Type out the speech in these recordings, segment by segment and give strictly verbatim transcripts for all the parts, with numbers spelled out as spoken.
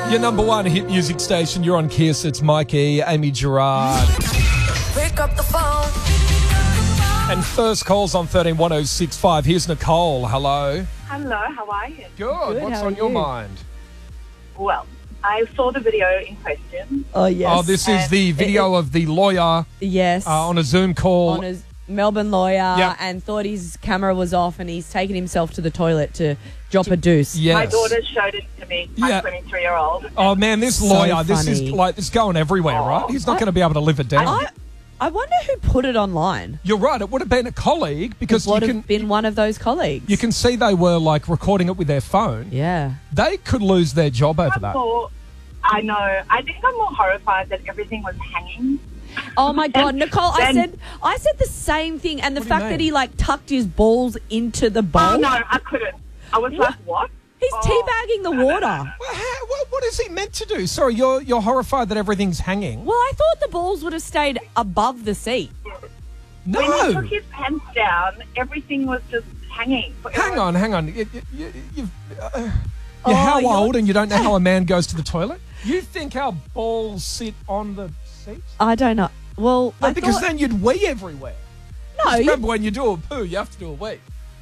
Your number one hit music station. You're on Kiss. It's Mikey, Amy Gerard. Pick up the phone. And first calls on thirteen one oh six five. Here's Nicole. Hello. Hello, how are you? Good. Good, What's how on are your you? mind? Well, I saw the video in question. Oh, yes. Oh, this is And the video of the lawyer Yes. uh, on a Zoom call. on a Melbourne lawyer Yep. and thought his camera was off and he's taken himself to the toilet to drop a deuce. Yes. My daughter showed it to me, my Yeah. twenty-three-year-old. Oh man, this So lawyer, this is funny. like it's going everywhere, Oh. right? He's not going to be able to live it down. I, I wonder who put it online. You're right. It would have been a colleague because It would you have can been one of those colleagues. you can see they were like recording it with their phone. Yeah. They could lose their job over I'm that. more, I know. I think I'm more horrified that everything was hanging. Oh my God, Nicole! I Then- said I said the same thing, and the What do you fact mean? that he like tucked his balls into the bowl. Oh, no, I couldn't. I was like, what? He's Oh. teabagging the water. Well, how, what, what is he meant to do? Sorry, you're you're horrified that everything's hanging. Well, I thought the balls would have stayed above the seat. No. When he took his pants down, everything was just hanging. Hang on, hang on. You, you, you, you've, uh, you're Oh, how you're- old and you don't know how a man goes to the toilet? You think our balls sit on the seat? I don't know. Well, No, I because thought, then you'd wee everywhere. no, Just you- remember when you do a poo, you have to do a wee.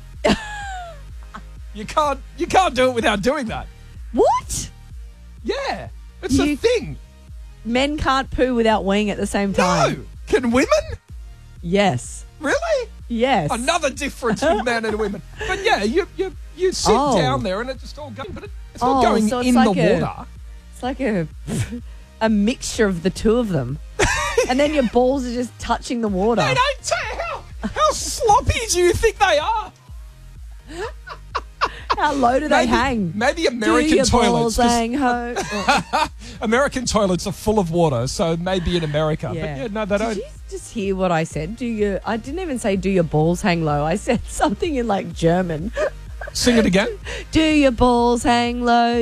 you can't you can't do it without doing that. what? Yeah, it's You- a thing. Men can't poo without weeing at the same time. No, can women? Yes. Really? Yes. Another difference with men and women. But yeah, you you you sit Oh. down there and it just all goes, but it, it's Oh, not going so it's in like the a- water. It's like a a mixture of the two of them, and then your balls are just touching the water. They don't tell how how sloppy do you think they are? How low do they Maybe, hang? maybe Do American your toilets. balls 'cause hang ho? Oh, American toilets are full of water, so maybe in America. But yeah. yeah, no, they Did don't. you just hear what I said? Do you? I didn't even say do your balls hang low. I said something in like German. Sing it again. Do your balls hang low?